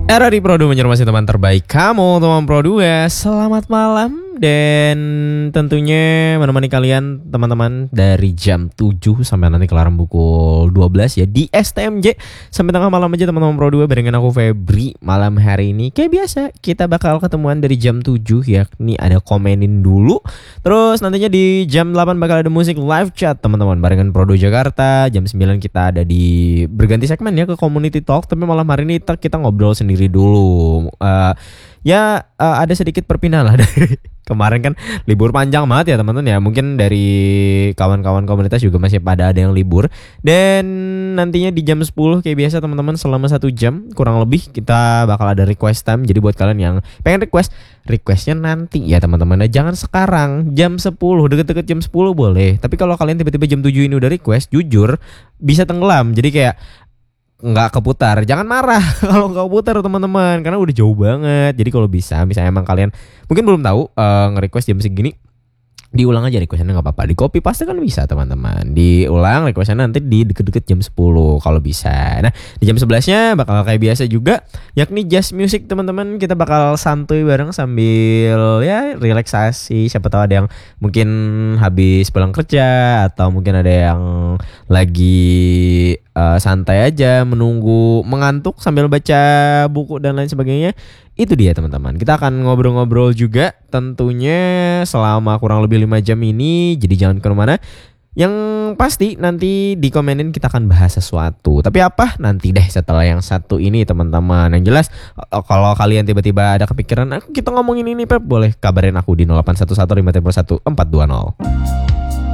Era di Pro 2 menyormasi teman terbaik kamu, teman Pro 2. Selamat malam dan tentunya menemani kalian teman-teman dari jam 7 sampai nanti kelar pukul 12 ya di STMJ. Sampai tengah malam aja teman-teman Pro 2 barengan aku Febri. Malam hari ini kayak biasa kita bakal ketemuan dari jam 7, yakni ada komenin dulu. Terus nantinya di jam 8 bakal ada musik live chat teman-teman barengan Pro 2 Jakarta. Jam 9 kita ada di berganti segmen ya ke community talk. Tapi malam hari ini kita ngobrol sendiri dulu. Ada sedikit perpindahan lah dari kemarin kan libur panjang banget ya teman-teman ya. Mungkin dari kawan-kawan komunitas juga masih pada ada yang libur. Dan nantinya di jam 10 kayak biasa teman-teman selama 1 jam kurang lebih kita bakal ada request time. Jadi buat kalian yang pengen requestnya nanti ya teman-teman. Nah, jangan sekarang jam 10, deket-deket jam 10 boleh. Tapi kalau kalian tiba-tiba jam 7 ini udah request, jujur bisa tenggelam. Jadi kayak nggak keputar, jangan marah kalau nggak keputar teman-teman, karena udah jauh banget. Jadi kalau bisa, misalnya emang kalian mungkin belum tahu nge-request jam segini, diulang aja requestnya nggak apa-apa, di copy paste kan bisa teman-teman, diulang requestnya nanti di deket-deket jam 10 kalau bisa. Nah di jam 11-nya bakal kayak biasa juga, yakni jazz music teman-teman. Kita bakal santuy bareng sambil ya relaksasi. Siapa tahu ada yang mungkin habis pulang kerja, atau mungkin ada yang lagi santai aja menunggu mengantuk sambil baca buku dan lain sebagainya. Itu dia teman-teman, kita akan ngobrol-ngobrol juga tentunya selama kurang lebih 5 jam ini. Jadi jangan kemana-mana. Yang pasti nanti di komenin kita akan bahas sesuatu. Tapi apa? Nanti deh setelah yang satu ini teman-teman. Yang jelas kalau kalian tiba-tiba ada kepikiran kita ngomongin ini Pep, boleh kabarin aku di 0811 531 420.